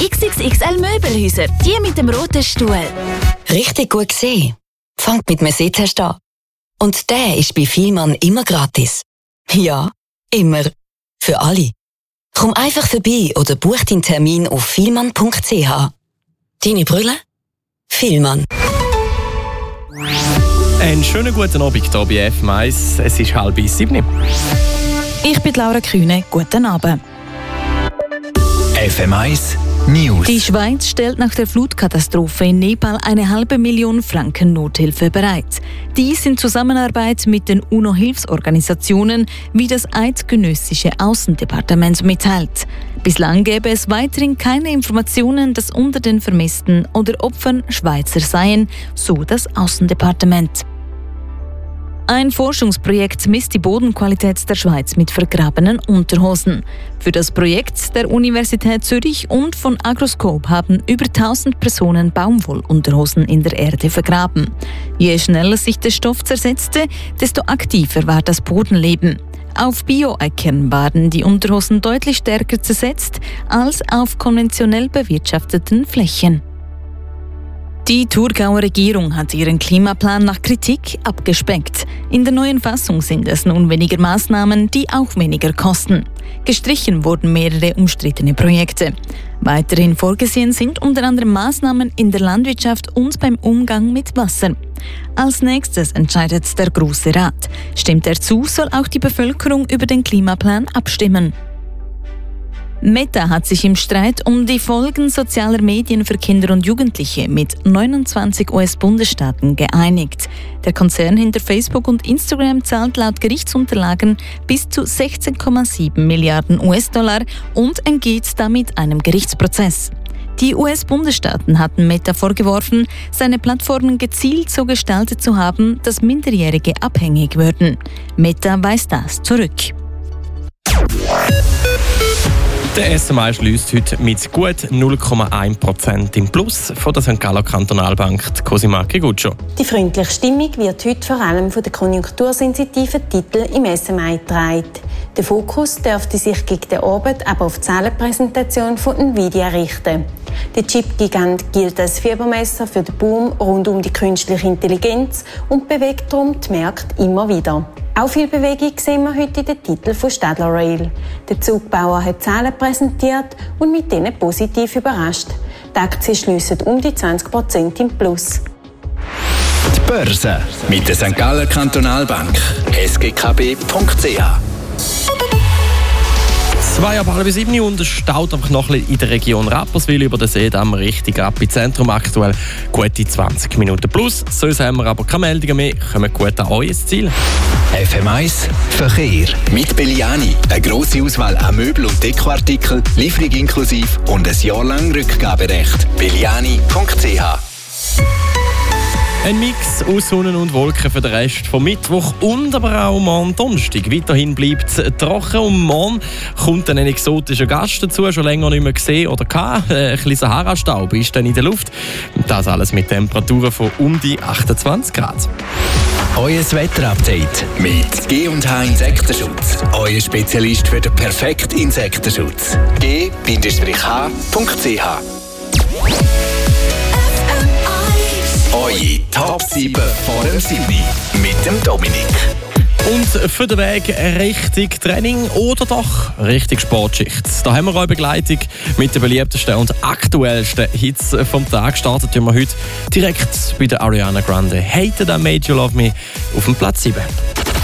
XXXL Möbelhäuser, die mit dem roten Stuhl. Richtig gut gesehen. Fangt mit einem Sitztest an. Und der ist bei Vielmann immer gratis. Ja, immer. Für alle. Komm einfach vorbei oder buch deinen Termin auf vielmann.ch. Deine Brille? Vielmann. Einen schönen guten Abend hier bei FM1. Es ist 6:30. Ich bin Laura Kühne. Guten Abend. FM1 News. Die Schweiz stellt nach der Flutkatastrophe in Nepal eine $500.000 Franken Nothilfe bereit. Dies in Zusammenarbeit mit den UNO-Hilfsorganisationen, wie das eidgenössische Außendepartement mitteilt. Bislang gäbe es weiterhin keine Informationen, dass unter den Vermissten oder Opfern Schweizer seien, so das Außendepartement. Ein Forschungsprojekt misst die Bodenqualität der Schweiz mit vergrabenen Unterhosen. Für das Projekt der Universität Zürich und von Agroscope haben über 1000 Personen Baumwollunterhosen in der Erde vergraben. Je schneller sich der Stoff zersetzte, desto aktiver war das Bodenleben. Auf Bioäckern waren die Unterhosen deutlich stärker zersetzt als auf konventionell bewirtschafteten Flächen. Die Thurgauer Regierung hat ihren Klimaplan nach Kritik abgespeckt. In der neuen Fassung sind es nun weniger Maßnahmen, die auch weniger kosten. Gestrichen wurden mehrere umstrittene Projekte. Weiterhin vorgesehen sind unter anderem Maßnahmen in der Landwirtschaft und beim Umgang mit Wasser. Als nächstes entscheidet der Grosse Rat. Stimmt er zu, soll auch die Bevölkerung über den Klimaplan abstimmen. Meta hat sich im Streit um die Folgen sozialer Medien für Kinder und Jugendliche mit 29 US-Bundesstaaten geeinigt. Der Konzern hinter Facebook und Instagram zahlt laut Gerichtsunterlagen bis zu 16,7 Milliarden US-Dollar und entgeht damit einem Gerichtsprozess. Die US-Bundesstaaten hatten Meta vorgeworfen, seine Plattformen gezielt so gestaltet zu haben, dass Minderjährige abhängig würden. Meta weist das zurück. Der SMI schließt heute mit gut 0,1% im Plus von der St. Galler Kantonalbank, die Cosima Kikucho. Die freundliche Stimmung wird heute vor allem von den konjunktursensitiven Titeln im SMI getragen. Der Fokus dürfte sich gegen den Abend aber auf die Zahlenpräsentation von Nvidia richten. Der Chip-Gigant gilt als Fiebermesser für den Boom rund um die künstliche Intelligenz und bewegt darum die Märkte immer wieder. Auch viel Bewegung sehen wir heute in den Titeln von Stadler Rail. Der Zugbauer hat Zahlen präsentiert und mit denen positiv überrascht. Die Aktien schliessen um die 20% im Plus. Die Börse mit der St. Galler Kantonalbank, sgkb.ch. 6:30 und es staut einfach noch ein bisschen in der Region Rapperswil über den See, da haben wir richtig Epizentrum aktuell gute 20 Minuten plus. Sonst haben wir aber keine Meldungen mehr, kommen gut an euer Ziel. FM1 Verkehr mit Belliani. Eine grosse Auswahl an Möbel- und Dekoartikeln, Lieferung inklusive und ein Jahr lang Rückgaberecht. Belliani.ch. Ein Mix aus Sonne und Wolken für den Rest vom Mittwoch und aber auch morgen Donnerstag. Weiterhin bleibt es trocken und morgen kommt ein exotischer Gast dazu, schon länger nicht mehr gesehen oder gehabt. Ein bisschen Sahara-Staub ist dann in der Luft. Das alles mit Temperaturen von um die 28 Grad. Euer Wetterupdate mit G&H Insektenschutz. Euer Spezialist für den perfekten Insektenschutz. G-H.ch. Eure Top 7 vor dem 7. mit dem Dominik. Und für den Weg richtig Training oder doch richtig Sportschicht. Da haben wir eure Begleitung mit den beliebtesten und aktuellsten Hits vom Tag. Startet wir heute direkt bei der Ariana Grande. Hated I Made You Love Me auf dem Platz 7.